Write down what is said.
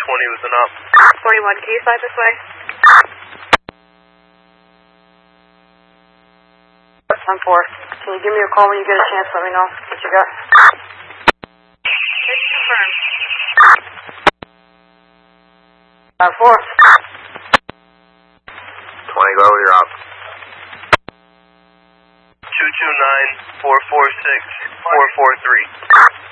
was an up. 41, can you slide this way? 10-4. Can you give me a call when you get a chance? Let me know what you got. It's confirmed. 4. 20, go, you're up. 229-446-443.